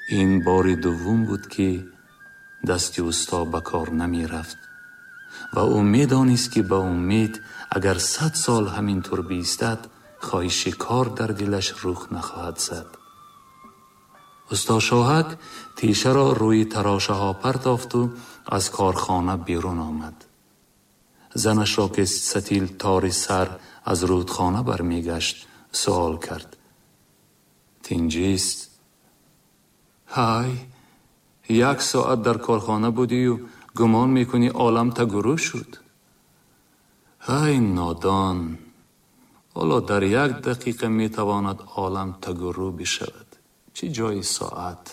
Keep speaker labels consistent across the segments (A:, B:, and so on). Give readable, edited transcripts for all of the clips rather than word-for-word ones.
A: این بار دوم بود که دست استا به کار نمی رفت و او می دانست که به امید اگر 100 سال همینطور بیستد خواهش کار در دلش رخ نخواهد زد. استا شاهک تیشه را روی تراشه ها پرتافت و از کارخانه بیرون آمد. زنش را که ستیل تار سر از رودخانه برمیگشت سوال کرد: تینجیست؟ های، 1 ساعت در کارخانه بودی و گمان میکنی عالم تگرو شد؟ های نادان، حالا در 1 دقیقه میتواند عالم تگرو بشود، چه جای ساعت؟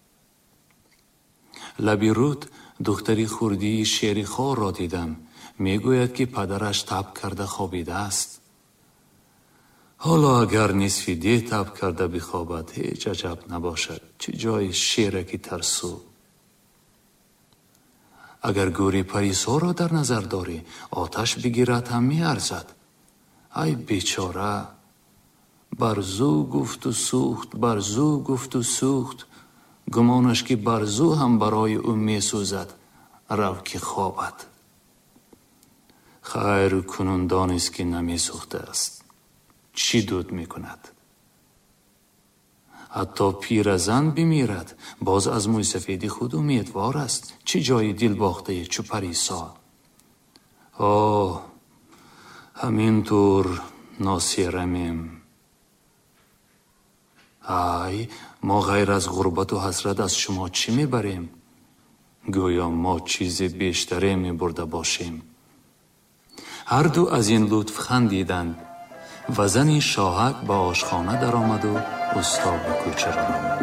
A: لبی رود دختری خردی شیر خوار را دیدم، میگوید که پدرش تب کرده خوابیده است. حالا اگر نصف دی تب کرده بخوابد هیچ عجب نباشد، چه جای شیرکی ترسو. اگر گوری پریسا را در نظر داری آتش بگیرد هم می ارزد. ای بیچاره، برزو گفت و سوخت، برزو گفت و سوخت، گمانش که برزو هم برای او می سوزد. رو که خوابد. خیر کنون دانست که نمی سوخته است. چی دود می کند؟ حتی پیرزن بمیرد باز از موی سفیدی خود امیدوار است. چه جای دل باخته چو پریسا. همینطور ناسیرمیم. ما غیر از غربت و حسرت از شما چی میبریم؟ گویا ما چیز بیشتری میبرده باشیم. هر دو از این لطف خندیدند و زن شاهک به آشخانه در آمد و استا به کوچه رفت.